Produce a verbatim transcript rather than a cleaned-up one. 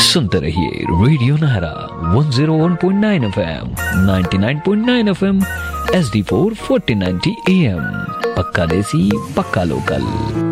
सुनते रहिए radio Nahra one zero one point nine FM, ninety nine point nine FM, H D four fourteen ninety am. पक्का देसी पक्का local.